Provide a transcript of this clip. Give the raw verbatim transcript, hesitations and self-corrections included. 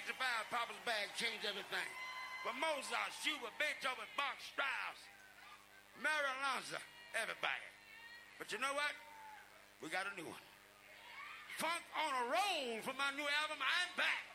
sixty-five, Papa's Bag changed everything. But Mozart, Schubert, Beethoven, Bach, Strauss, Mary Alonzo, everybody. But you know what? We got a new one. Funk on a Roll from my new album, I'm Back.